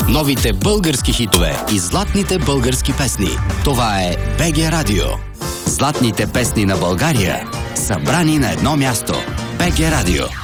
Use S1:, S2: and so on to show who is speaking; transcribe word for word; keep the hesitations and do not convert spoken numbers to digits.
S1: Новите български хитове и златните български песни. Това е БГ Радио. Златните песни на България, събрани на едно място. БГ Радио.